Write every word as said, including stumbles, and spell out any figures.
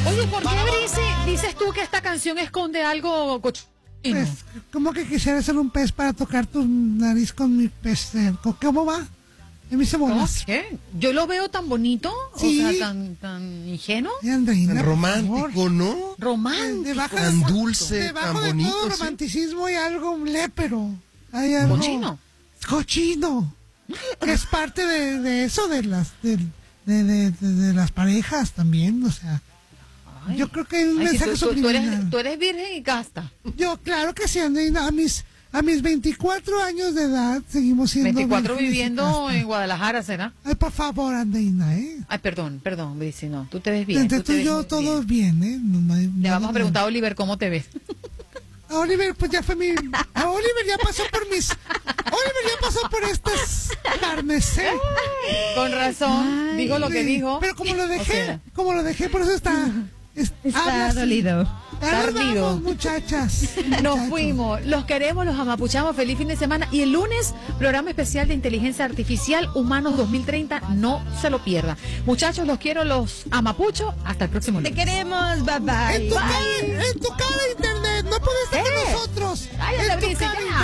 Oye, ¿por qué, Brice, dices tú que esta canción esconde algo cochino? Pues, como que quisiera ser un pez para tocar tu nariz con mi pez? eh, ¿Cómo va? Me hice ¿Cómo bolas. qué? Yo lo veo tan bonito, Sí. o sea, tan, tan ingenuo, Y Andreina, Tan por romántico, favor. ¿no? romántico. Debajo Tan de- dulce, debajo tan de bonito, todo sí. romanticismo hay algo lépero. Hay algo Cochino. Cochino. Que es parte de, de eso, de las de, de, de, de- de las parejas también, o sea. Ay. Yo creo que hay un Ay, si mensaje tú, tú- tú subliminal. eres, tú eres virgen y casta. Yo, claro que sí, Andreina. A mis, a mis veinticuatro años de edad seguimos siendo veinticuatro vírgenes y viviendo castas. en Guadalajara, ¿será? Ay, por favor, Andreina, ¿eh? Ay, perdón, perdón, Brice, no. Tú te ves bien. Entre tú tú te y ves yo, muy todo bien. bien, ¿eh? No, no hay Le nada vamos a de- preguntar a Oliver cómo te ves. A Oliver, pues ya fue mi. A Oliver ya pasó por mis. Oliver ya pasó por estas carnes, ¿eh? Con razón, Ay. digo lo que Sí, dijo. Pero como lo O dejé, sea, como lo dejé, por eso está. es- habla Está así. dolido. Ya Está nos ardido. vamos, muchachas. Nos muchachos. fuimos, los queremos, los amapuchamos, feliz fin de semana y el lunes programa especial de inteligencia artificial Humanos dos mil treinta, no se lo pierda. Muchachos, los quiero, los amapucho, hasta el próximo Te lunes. queremos, bye En bye. tu cara, en tu cara internet, no puedes estar Eh. con nosotros. Cállate, En tu Brice, cara ya.